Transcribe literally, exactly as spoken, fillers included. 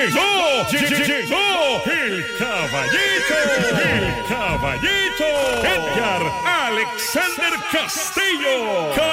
llegó, llegó el caballito, el caballito Edgar Alexander Castillo.